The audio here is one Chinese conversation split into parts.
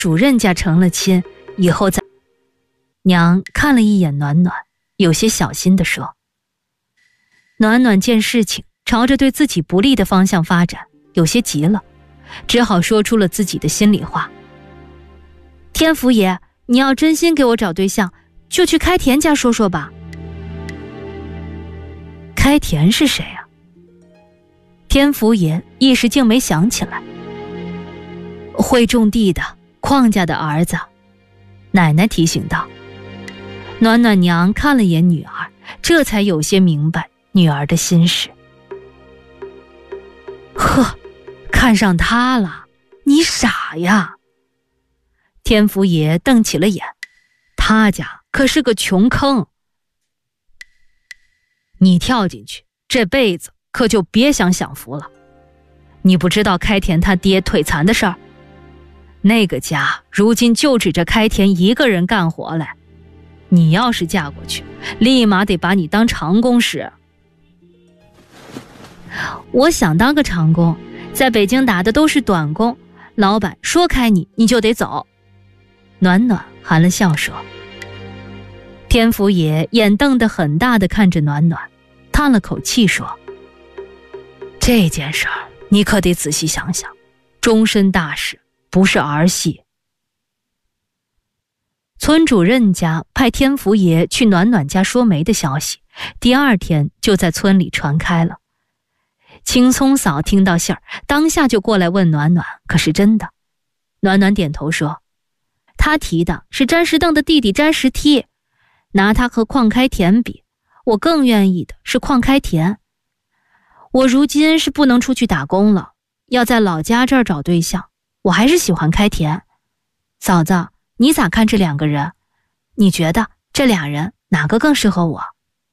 主任家成了亲，以后再……娘看了一眼暖暖，有些小心地说。暖暖见事情朝着对自己不利的方向发展，有些急了，只好说出了自己的心里话。天福爷，你要真心给我找对象，就去开田家说说吧。开田是谁啊？天福爷一时竟没想起来。会种地的邝家的儿子，奶奶提醒道。暖暖娘看了眼女儿，这才有些明白女儿的心事。呵，看上他了，你傻呀！天福爷瞪起了眼，他家可是个穷坑，你跳进去，这辈子可就别想享福了。你不知道开田他爹腿残的事儿？那个家如今就指着开田一个人干活来，你要是嫁过去，立马得把你当长工使。我想当个长工，在北京打的都是短工，老板说开你，你就得走。暖暖含了笑说。天福爷眼瞪得很大的看着暖暖，叹了口气说：这件事儿你可得仔细想想，终身大事不是儿戏。村主任家派天福爷去暖暖家说媒的消息，第二天就在村里传开了。青葱嫂听到信儿，当下就过来问暖暖可是真的。暖暖点头说，他提的是詹石凳的弟弟詹石梯，拿他和邝开田比，我更愿意的是邝开田。我如今是不能出去打工了，要在老家这儿找对象，我还是喜欢开田。嫂子，你咋看这两个人？你觉得这俩人哪个更适合我？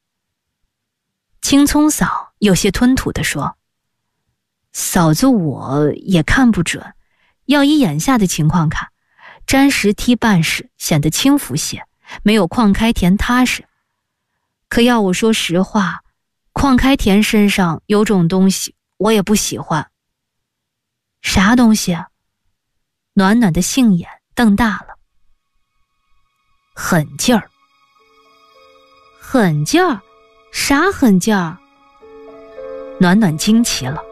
青葱嫂有些吞吐地说，嫂子我也看不准，要以眼下的情况看，詹石梯办事显得轻浮些，没有邝开田踏实。可要我说实话，邝开田身上有种东西我也不喜欢。啥东西？暖暖的杏眼瞪大了。狠劲儿。狠劲儿？啥狠劲儿？暖暖惊奇了。